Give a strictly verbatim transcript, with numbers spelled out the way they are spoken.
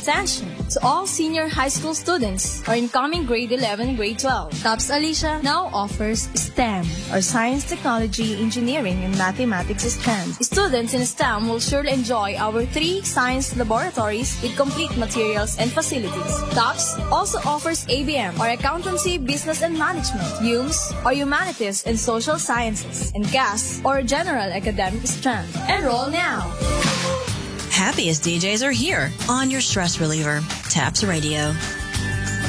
Attention to all senior high school students or incoming grade eleven and grade twelve. TOPS Alicia now offers STEM or Science, Technology, Engineering, and Mathematics strands. Students in STEM will surely enjoy our three science laboratories with complete materials and facilities. TOPS also offers A B M or Accountancy, Business and Management, U M S or Humanities and Social Sciences, and G A S or General Academic strand. Enroll now! Happiest D Js are here on your stress reliever, TAPS Radio.